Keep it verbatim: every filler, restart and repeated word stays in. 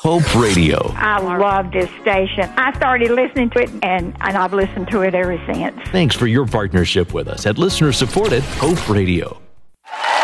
Hope Radio. I love this station. I started listening to it, and, and I've listened to it ever since. Thanks for your partnership with us at listener-supported Hope Radio.